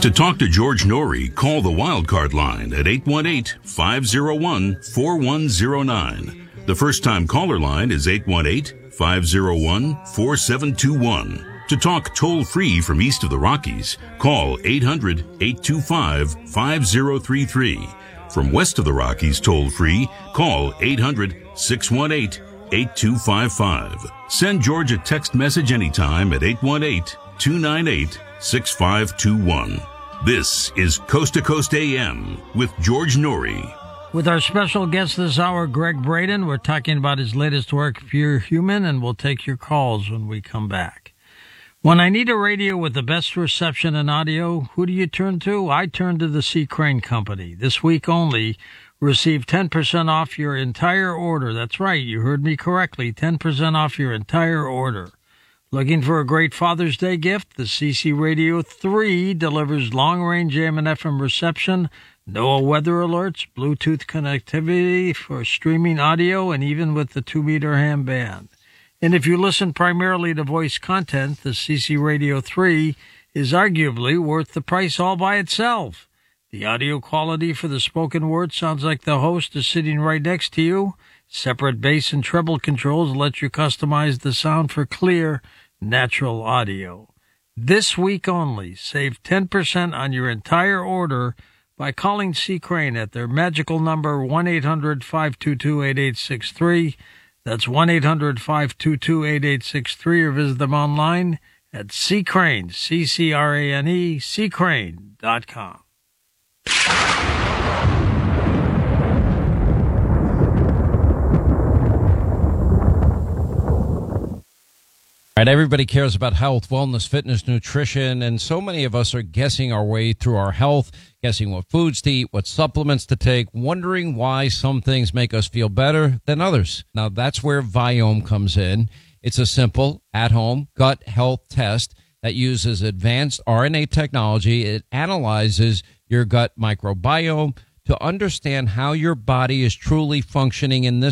To talk to George Norrie, call the Wildcard line at 818-501-4109. The first-time caller line is 818-501-4721. To talk toll-free from east of the Rockies, call 800-825-5033. From west of the Rockies toll-free, call 800-618-8255. Send George a text message anytime at 818-298-6521. This is Coast to Coast AM with George Norrie. With our special guest this hour, Greg Braden, we're talking about his latest work, Pure Human, and we'll take your calls when we come back. When I need a radio with the best reception and audio, who do you turn to? I turn to the C. Crane Company. This week only, receive 10% off your entire order. That's right, you heard me correctly, 10% off your entire order. Looking for a great Father's Day gift? The CC Radio 3 delivers long-range AM and FM reception, NOAA weather alerts, Bluetooth connectivity for streaming audio, and even with the 2-meter ham band. And if you listen primarily to voice content, the CC Radio 3 is arguably worth the price all by itself. The audio quality for the spoken word sounds like the host is sitting right next to you. Separate bass and treble controls let you customize the sound for clear, natural audio. This week only, save 10% on your entire order by calling C. Crane at their magical number 1-800-522-8863. That's 1-800-522-8863, or visit them online at ccrane, C-C-R-A-N-E, ccrane.com. All right, everybody cares about health, wellness, fitness, nutrition, and so many of us are guessing our way through our health, guessing what foods to eat, what supplements to take, wondering why some things make us feel better than others. Now, that's where Viome comes in. It's a simple, at-home gut health test that uses advanced RNA technology. It analyzes your gut microbiome to understand how your body is truly functioning in this